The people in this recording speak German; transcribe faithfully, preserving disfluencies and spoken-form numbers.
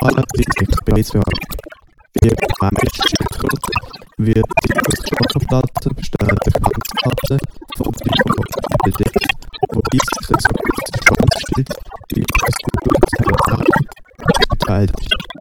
Allerdings bereits beim Meisterschüttel wird die Schockerplatte bestehende Ganzplatte von der bedeckt, wobei sich das Ganze stellt, die das Gebäude verteilt ist.